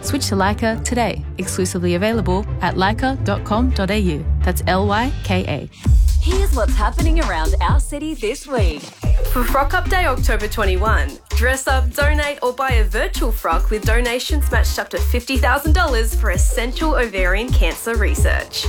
Switch to Leica today. Exclusively available at leica.com.au. That's LYKA. Here's what's happening around our city this week. For Frock Up Day October 21, dress up, donate or buy a virtual frock with donations matched up to $50,000 for essential ovarian cancer research.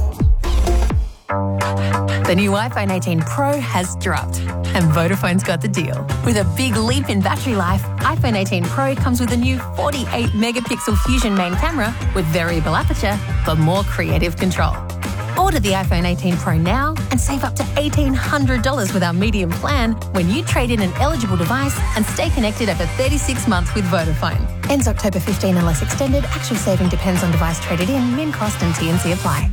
The new iPhone 18 Pro has dropped and Vodafone's got the deal. With a big leap in battery life, iPhone 18 Pro comes with a new 48-megapixel Fusion main camera with variable aperture for more creative control. Order the iPhone 18 Pro now and save up to $1,800 with our medium plan when you trade in an eligible device and stay connected over 36 months with Vodafone. Ends October 15 unless extended. Actual saving depends on device traded in. Min cost and TNC apply.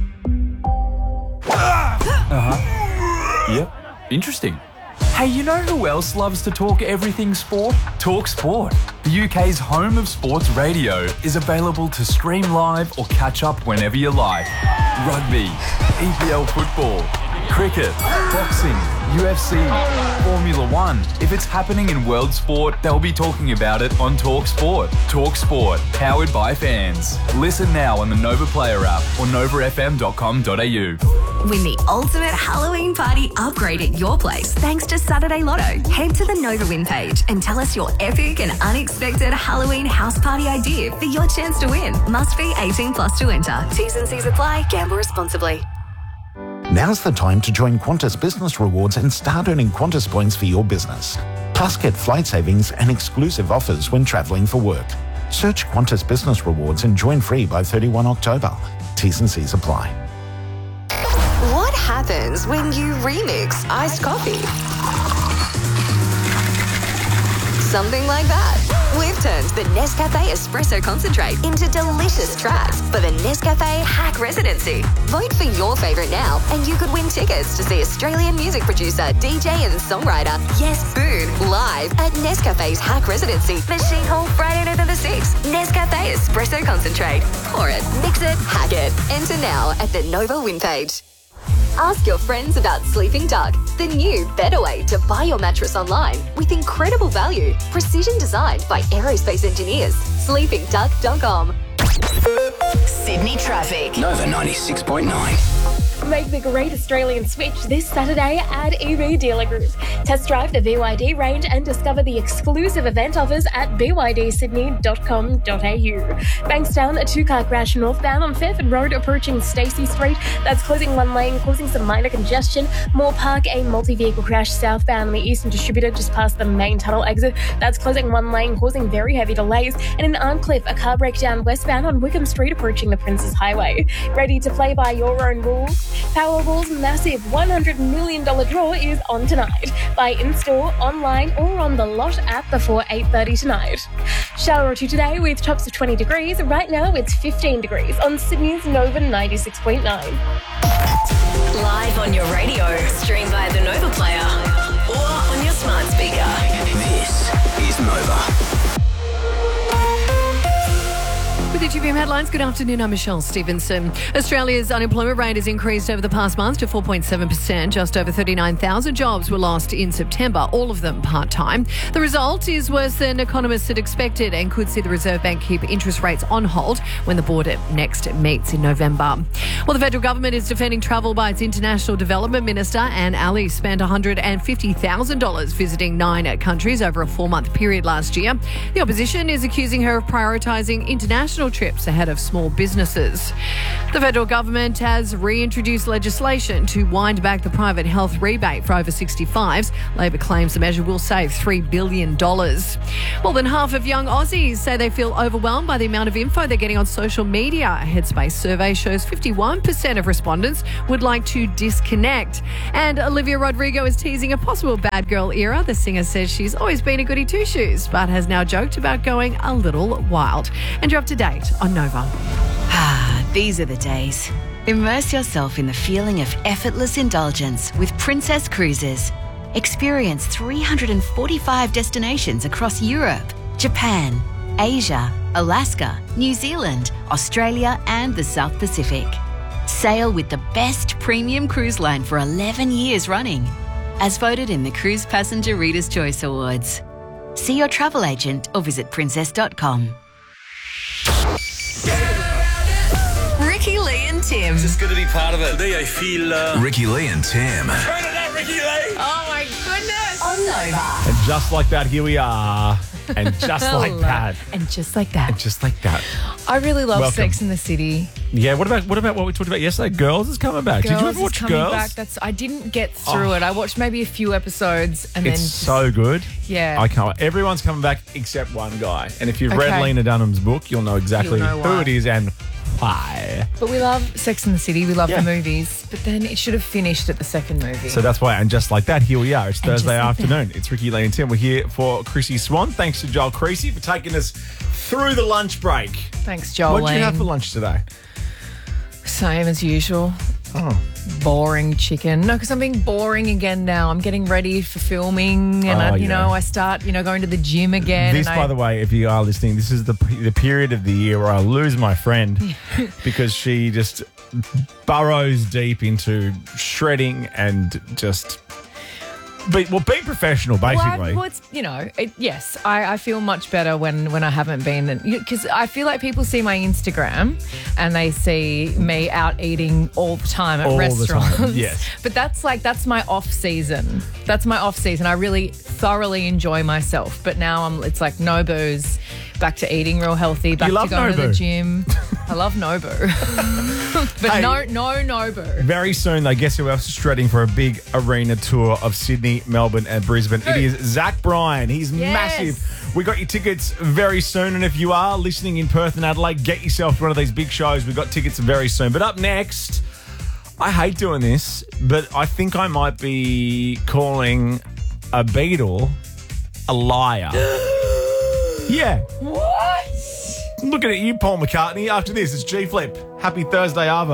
Yep. Interesting. Hey, you know who else loves to talk everything sport? Talk Sport. The UK's home of sports radio is available to stream live or catch up whenever you like. Rugby, EPL football, cricket, boxing, UFC, Formula One. If it's happening in world sport, they'll be talking about it on Talk Sport. Talk Sport, powered by fans. Listen now on the Nova Player app or novafm.com.au. Win the ultimate Halloween party upgrade at your place thanks to Saturday Lotto. Head to the Nova Win page and tell us your epic and unexpected Halloween house party idea for your chance to win. Must be 18 plus to enter. T's and C's apply. Gamble responsibly. Now's the time to join Qantas Business Rewards and start earning Qantas points for your business. Plus, get flight savings and exclusive offers when travelling for work. Search Qantas Business Rewards and join free by 31 October. T's and C's apply. What happens when you remix iced coffee? Something like that. We've turned the Nescafe Espresso Concentrate into delicious tracks for the Nescafe Hack Residency. Vote for your favourite now and you could win tickets to see Australian music producer, DJ and songwriter Yes Boone live at Nescafe's Hack Residency, Machine Hall, Friday, November 6th. Nescafe Espresso Concentrate. Pour it, mix it, hack it. Enter now at the Nova Win page. Ask your friends about Sleeping Duck, the new, better way to buy your mattress online with incredible value, precision designed by aerospace engineers. SleepingDuck.com. Sydney traffic. Nova 96.9. Make the great Australian switch this Saturday at EV Dealer Group. Test drive the BYD range and discover the exclusive event offers at bydsydney.com.au. Bankstown, a two-car crash northbound on Fairford Road approaching Stacey Street. That's closing one lane, causing some minor congestion. Moore Park, a multi-vehicle crash southbound on the Eastern Distributor just past the main tunnel exit. That's closing one lane, causing very heavy delays. And in Arncliffe, a car breakdown westbound on Wickham Street approaching the Princes Highway. Ready to play by your own rules? Powerball's massive $100 million draw is on tonight. Buy in-store, online or on the Lot app before 8:30 tonight. Shower or two today with tops of 20 degrees. Right now it's 15 degrees on Sydney's Nova 96.9. Live on your radio, stream via the Nova Player or on your smart speaker. This is Nova. With the 2PM headlines, good afternoon, I'm Michelle Stevenson. Australia's unemployment rate has increased over the past month to 4.7%. Just over 39,000 jobs were lost in September, all of them part-time. The result is worse than economists had expected and could see the Reserve Bank keep interest rates on hold when the board next meets in November. Well, the federal government is defending travel by its International Development Minister, Anne Ali, spent $150,000 visiting 9 countries over a 4-month period last year. The opposition is accusing her of prioritising international trips ahead of small businesses. The federal government has reintroduced legislation to wind back the private health rebate for over 65s. Labor claims the measure will save $3 billion. More than half of young Aussies say they feel overwhelmed by the amount of info they're getting on social media. A Headspace survey shows 51% of respondents would like to disconnect. And Olivia Rodrigo is teasing a possible bad girl era. The singer says she's always been a goody two-shoes, but has now joked about going a little wild. And you're up to date on Nova. These are the days. Immerse yourself in the feeling of effortless indulgence with Princess Cruises. Experience 345 destinations across Europe, Japan, Asia, Alaska, New Zealand, Australia and the South Pacific. Sail with the best premium cruise line for 11 years running, as voted in the Cruise Passenger Reader's Choice Awards. See your travel agent or visit princess.com. Tim. Just good to be part of it. Today I feel... Ricky Lee and Tim. Turn it up, Ricky Lee! Oh, my goodness. On Nova. And just like that, here we are. And just like that. And just like that. And just like that. I really love Welcome. Sex and the City. Yeah, what about what we talked about yesterday? Girls is coming back. Did you ever watch Girls? Back. I didn't get through it. I watched maybe a few episodes and It's then so good. Yeah. I can't. Everyone's coming back except one guy. And if you've read Okay. Lena Dunham's book, you'll know exactly You'll know who why. it is and why. But we love Sex and the City. We love Yeah. the movies. But then it should have finished at the second movie. So that's why, and just like that, here we are. It's And just Thursday like afternoon. It's Ricky, Lee and Tim. We're here for Chrissy Swan. Thanks to Joel Creasy for taking us through the lunch break. Thanks, Joel. What did you have for lunch today? Same as usual. Oh. Boring chicken. No, because I'm being boring again now. I'm getting ready for filming and, I start, going to the gym again. This, by the way, if you are listening, this is the period of the year where I lose my friend because she just burrows deep into shredding and just being professional, basically. Well, it's, yes, I feel much better when I haven't been, because I feel like people see my Instagram and they see me out eating all the time at restaurants. All the time, yes. But that's my off season. That's my off season. I really thoroughly enjoy myself. But now it's like no booze, back to eating real healthy, back to going to the gym. I love Nobu. But Hey. no Nobu. Very soon, though, guess who else is shredding for a big arena tour of Sydney, Melbourne and Brisbane? It is Zach Bryan. He's massive. We got your tickets very soon. And if you are listening in Perth and Adelaide, get yourself to one of these big shows. We've got tickets very soon. But up next, I hate doing this, but I think I might be calling a Beatle a liar. Yeah. What? Looking at you, Paul McCartney. After this, it's G Flip. Happy Thursday, Ava.